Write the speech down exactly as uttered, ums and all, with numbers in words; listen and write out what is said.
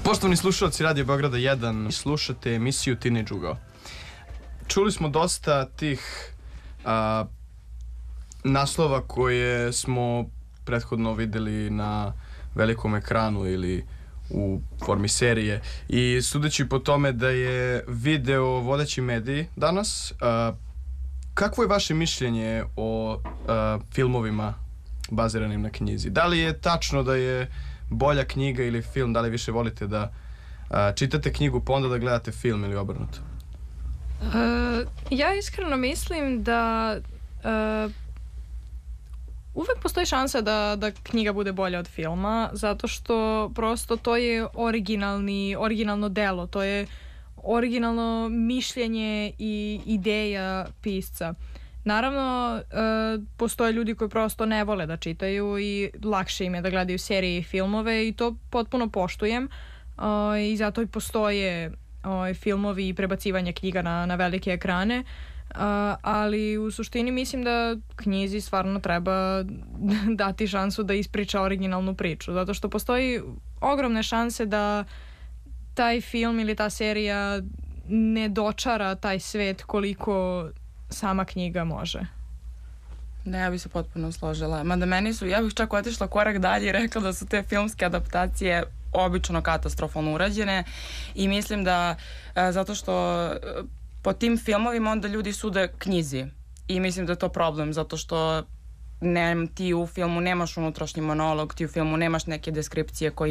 Poštovani slušalci Radio Beograda jedan, slušate emisiju Teenage Ugao. Čuli smo dosta tih a, naslova koje smo prethodno videli na velikom ekranu ili u formi serije i sudeći po tome da je video vodeći mediji danas, a, kakvo je vaše mišljenje o a, filmovima baziranim na knjizi? Da li je tačno da je bolja knjiga ili film? Da li više volite da a, čitate knjigu pa onda da gledate film ili obrnuto? Uh, ja iskreno mislim da uh, uvek postoji šansa da, da knjiga bude bolja od filma, zato što prosto to je originalni, originalno delo, to je originalno mišljenje i ideja pisca. Naravno, uh, postoje ljudi koji prosto ne vole da čitaju i lakše im je da gledaju serije i filmove i to potpuno poštujem uh, i zato i postoje uh, filmovi i prebacivanje knjiga na, na velike ekrane, uh, ali u suštini mislim da knjizi stvarno treba dati šansu da ispriča originalnu priču, zato što postoji ogromne šanse da taj film ili ta serija ne dočara taj svet koliko sama knjiga može. Da, ja bih se potpuno složila. Mada meni su, ja bih čak otišla korak dalje i rekla da su te filmske adaptacije obično katastrofalno urađene i mislim da e, zato što e, po tim filmovima onda ljudi sude knjizi i mislim da je to problem zato što ne, ti u filmu nemaš unutrašnji monolog, ti u filmu nemaš neke deskripcije koje